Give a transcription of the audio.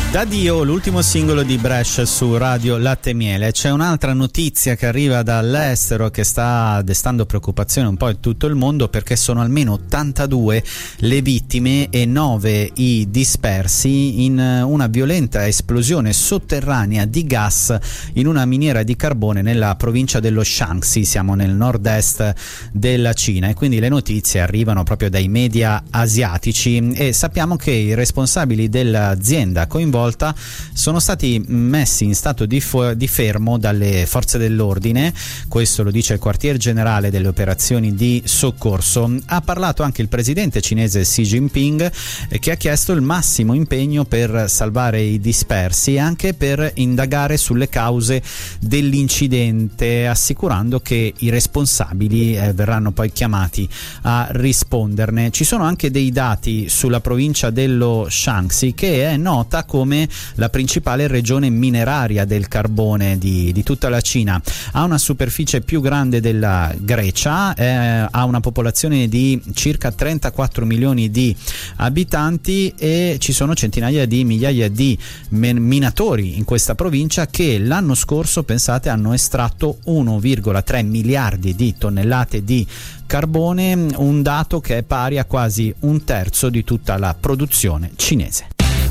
Da Dio, l'ultimo singolo di Bresh su Radio Latte e Miele. C'è un'altra notizia che arriva dall'estero che sta destando preoccupazione un po' in tutto il mondo, perché sono almeno 82 le vittime e 9 i dispersi in una violenta esplosione sotterranea di gas in una miniera di carbone nella provincia dello Shaanxi. Siamo nel nord-est della Cina e quindi le notizie arrivano proprio dai media asiatici e sappiamo che i responsabili dell'azienda coinvolta sono stati messi in stato di fermo dalle forze dell'ordine. Questo lo dice il quartier generale delle operazioni di soccorso. Ha parlato anche il presidente cinese Xi Jinping, che ha chiesto il massimo impegno per salvare i dispersi e anche per indagare sulle cause dell'incidente, assicurando che i responsabili verranno poi chiamati a risponderne. Ci sono anche dei dati sulla provincia dello Shaanxi, che è nota come la principale regione mineraria del carbone di tutta la Cina. Ha una superficie più grande della Grecia, ha una popolazione di circa 34 milioni di abitanti e ci sono centinaia di migliaia di minatori in questa provincia che l'anno scorso, pensate, hanno estratto 1,3 miliardi di tonnellate di carbone, un dato che è pari a quasi un terzo di tutta la produzione cinese.